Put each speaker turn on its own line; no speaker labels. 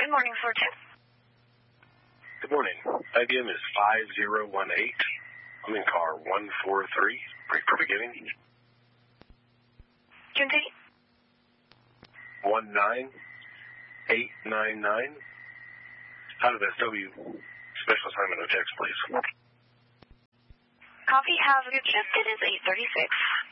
Good morning, Floor 2.
Good morning. IBM is 5018. I'm in car 143. Break for beginning.
Continue.
19899. Out of SW. Special assignment, no text, please.
Copy. Have a good shift. It is 8:36.